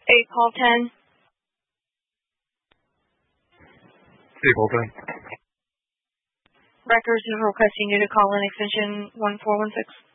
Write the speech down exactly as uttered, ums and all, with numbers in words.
eight, call ten. eight, call ten. Records is requesting you to call in extension one four one six.